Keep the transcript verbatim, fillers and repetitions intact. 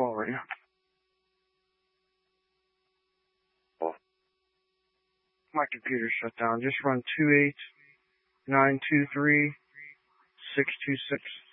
forward. Oh. My computer shut down. Just run two eight nine two three six two six.